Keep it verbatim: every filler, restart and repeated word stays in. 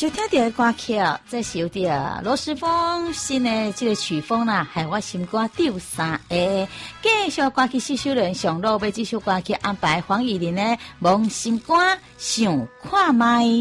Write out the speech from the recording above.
收听到的歌曲，这是有着罗时丰新的这个曲风啦，害我心肝丢三下。继续歌曲四首人上路，要这首歌曲安排黄怡玲的《梦心肝想看卖》。